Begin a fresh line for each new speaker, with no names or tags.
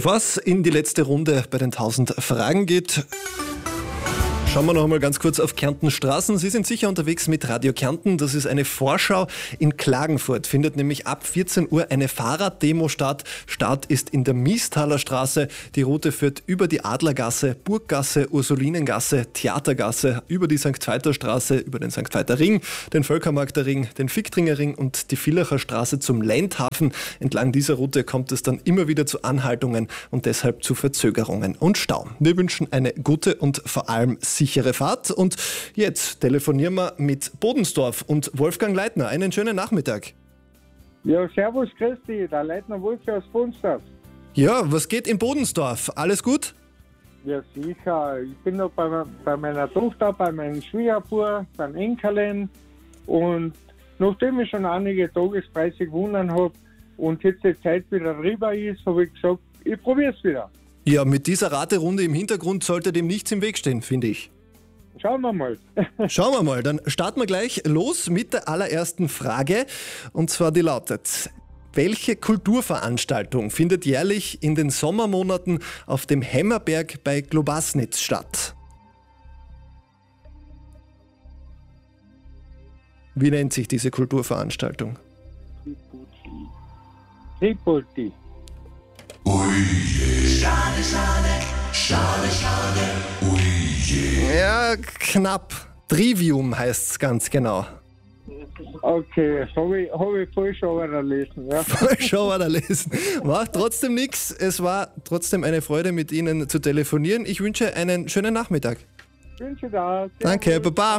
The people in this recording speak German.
Bevor es in die letzte Runde bei den 1000 Fragen geht, schauen wir noch einmal ganz kurz auf Kärntens Straßen. Sie sind sicher unterwegs mit Radio Kärnten. Das ist eine Vorschau in Klagenfurt. Findet nämlich ab 14 Uhr eine Fahrraddemo statt. Start ist in der Miestaler Straße. Die Route führt über die Adlergasse, Burggasse, Ursulinengasse, Theatergasse, über die St. Veiter Straße, über den St. Veiter Ring, den Völkermarkter Ring, den Fichtringer Ring und die Villacher Straße zum Lendhafen. Entlang dieser Route kommt es dann immer wieder zu Anhaltungen und deshalb zu Verzögerungen und Stau. Wir wünschen eine gute und vor allem sichere Fahrt. Und jetzt telefonieren wir mit Bodensdorf und Wolfgang Leitner. Einen schönen Nachmittag.
Ja, servus, grüß dich, der Leitner Wolf aus Bodensdorf.
Ja, was geht in Bodensdorf? Alles gut?
Ja, sicher. Ich bin noch bei meiner Tochter, bei meinem Schwiegerpur, beim Enkelin. Und nachdem ich schon einige Tagespreise gewonnen habe und jetzt die Zeit wieder rüber ist, habe ich gesagt, ich probiere es wieder.
Ja, mit dieser Raterunde im Hintergrund sollte dem nichts im Weg stehen, finde ich.
Schauen wir mal.
Schauen wir mal, dann starten wir gleich los mit der allerersten Frage. Und zwar die lautet: Welche Kulturveranstaltung findet jährlich in den Sommermonaten auf dem Hämmerberg bei Globasnitz statt? Wie nennt sich diese Kulturveranstaltung?
Tripoli.
Schade, schade, schade, schade, ui je.
Ja, knapp. Trivium heißt es ganz genau.
Okay, habe ich falsch lesen. Ja.
Falsch lesen. Macht trotzdem nichts. Es war trotzdem eine Freude, mit Ihnen zu telefonieren. Ich wünsche einen schönen Nachmittag.
Ich wünsche dir.
Danke, Baba.